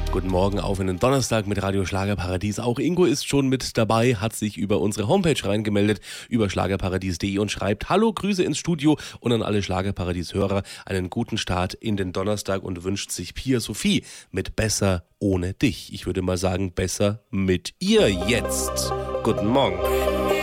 Guten Morgen auf in den Donnerstag mit Radio Schlagerparadies. Auch Ingo ist schon mit dabei, hat sich über unsere Homepage reingemeldet, über schlagerparadies.de und schreibt: Hallo, Grüße ins Studio und an alle Schlagerparadies-Hörer einen guten Start in den Donnerstag und wünscht sich Pia Sophie mit Besser ohne dich. Ich würde mal sagen, besser mit ihr jetzt. Guten Morgen.